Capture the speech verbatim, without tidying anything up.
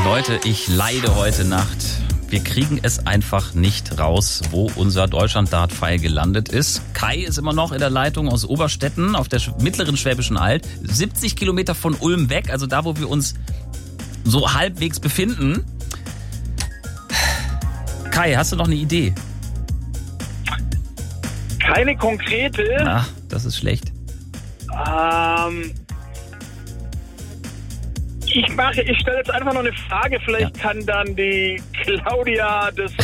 Leute, ich leide heute Nacht. Wir kriegen es einfach nicht raus, wo unser Deutschland-Dart-Pfeil gelandet ist. Kai ist immer noch in der Leitung aus Oberstetten auf der mittleren Schwäbischen Alb. siebzig Kilometer von Ulm weg, also da, wo wir uns so halbwegs befinden. Kai, hast du noch eine Idee? Keine konkrete. Ach, das ist schlecht. Ähm, ich mache, ich stelle jetzt einfach noch eine Frage. Vielleicht ja. kann dann die Claudia das